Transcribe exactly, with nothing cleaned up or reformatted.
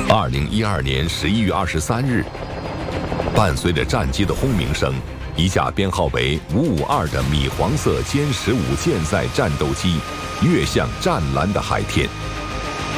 二零一二年十一月二十三日，伴随着战机的轰鸣声，一架编号为五五二的米黄色歼十五舰载战斗机跃向湛蓝的海天。